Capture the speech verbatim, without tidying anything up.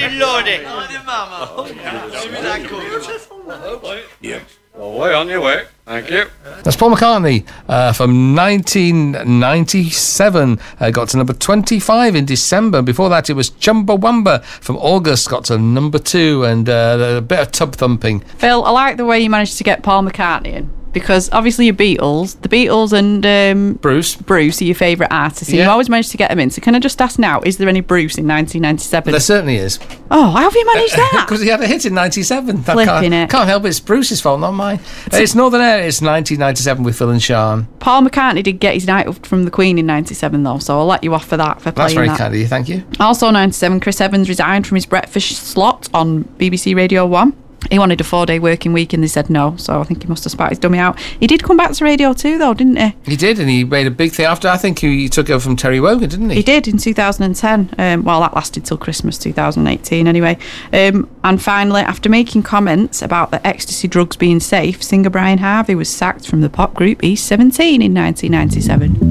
Lordy. Yeah. Away on your way. Thank you. That's Paul McCartney uh, from nineteen ninety-seven. Uh, got to number twenty-five in December. Before that, it was Chumbawamba from August. Got to number two, and uh, a bit of tub thumping. Phil, I like the way you managed to get Paul McCartney in. Because obviously your Beatles, the Beatles and um, Bruce, Bruce are your favourite artists. And yeah. you always managed to get them in. So can I just ask now, is there any Bruce in nineteen ninety-seven? There certainly is. Oh, how have you managed that? Because he had a hit in ninety-seven. Flipping can't, it. Can't help it. It's Bruce's fault, not mine. It's, it's Northern Air. It's nineteen ninety-seven with Phil and Sean. Paul McCartney did get his night from the Queen in ninety-seven, though, so I'll let you off for that, for playing That's very that. kind of you, thank you. Also ninety-seven, Chris Evans resigned from his breakfast slot on B B C Radio one. He wanted a four-day working week and they said no, so I think he must have spat his dummy out. He did come back to Radio two, though, didn't he? He did, and he made a big thing after. I think he took over from Terry Wogan, didn't he? He did in two thousand ten. Um, well, that lasted till Christmas two thousand eighteen anyway. Um, and finally, after making comments about the ecstasy drugs being safe, singer Brian Harvey was sacked from the pop group East seventeen in nineteen ninety-seven.